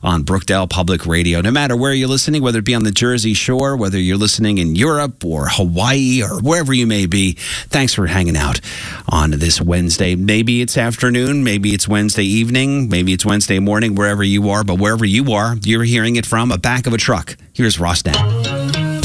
on Brookdale Public Radio. No matter where you're listening, whether it be on the Jersey Shore, whether you're listening in Europe or Hawaii or wherever you may be, thanks for hanging out on this Wednesday. Maybe it's afternoon, maybe it's Wednesday evening, maybe it's Wednesday morning, wherever you are. But wherever you are, you're hearing it from a back of a truck. Here's Ross Dent.